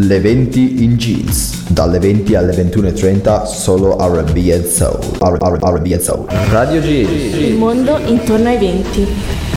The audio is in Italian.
Le 20 in jeans, dalle 20 alle 21:30 solo R&B and Soul. R&B and Soul. Radio G. Il mondo intorno ai 20.